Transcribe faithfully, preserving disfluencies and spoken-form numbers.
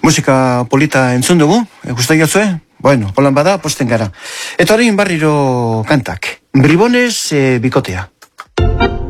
Musika polita entzun dugu, guztai gatzue? Bueno, holan bada, posten gara. Eta horrein barriro kantak. Bribones e, bikotea.